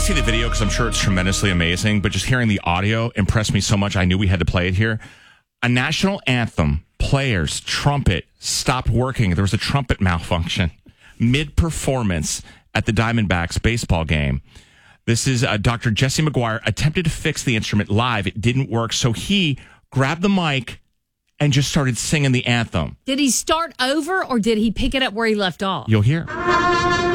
see the video because I'm sure it's tremendously amazing, but just hearing the audio impressed me so much I knew we had to play it here. A national anthem, players, trumpet, stopped working. There was a trumpet malfunction mid-performance at the Diamondbacks baseball game. This is Dr. Jesse McGuire attempted to fix the instrument live. It didn't work, so he grabbed the mic and just started singing the anthem. Did he start over or did he pick it up where he left off? You'll hear.